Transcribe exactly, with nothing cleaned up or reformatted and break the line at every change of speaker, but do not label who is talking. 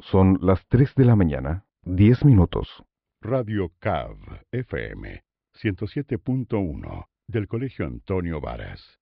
Son las tres de la mañana, diez minutos.
Radio C A V F M ciento siete punto uno del Colegio Antonio Varas.